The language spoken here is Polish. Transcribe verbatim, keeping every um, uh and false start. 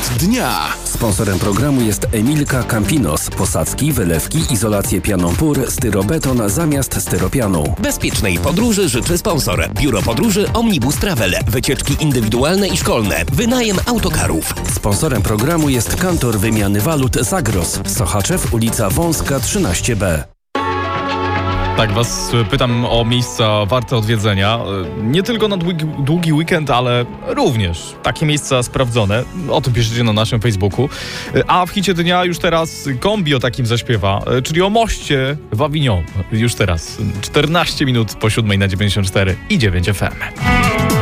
Hit dnia. Sponsorem programu jest Emilka Campinos. Posadzki, wylewki, izolację pianą PUR, styrobeton zamiast styropianu. Bezpiecznej podróży życzy sponsor. Biuro Podróży Omnibus Travel. Wycieczki indywidualne i szkolne. Wynajem autokarów. Sponsorem programu jest kantor wymiany walut Zagros. Sochaczew, ulica Wąska trzynaście B. Tak, was pytam o miejsca warte odwiedzenia. Nie tylko na długi, długi weekend, ale również takie miejsca sprawdzone. O tym piszecie na naszym Facebooku. A w hicie dnia już teraz kombi o takim zaśpiewa, czyli o moście w Avignon. Już teraz czternaście minut po siódmej na dziewięćdziesiąt cztery i dziewięć F M.